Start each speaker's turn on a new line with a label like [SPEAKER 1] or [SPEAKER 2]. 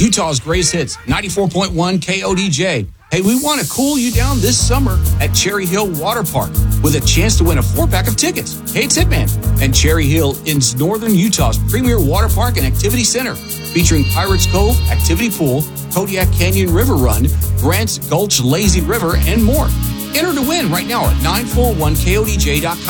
[SPEAKER 1] Utah's greatest hits, 94.1 KODJ. Hey, we want to cool you down this summer at Cherry Hill Water Park with a chance to win a 4-pack of tickets. Hey, it's Hitman. And Cherry Hill is northern Utah's premier water park and activity center, featuring Pirates Cove, Activity Pool, Kodiak Canyon River Run, Grants Gulch Lazy River, and more. Enter to win right now at 941kodj.com.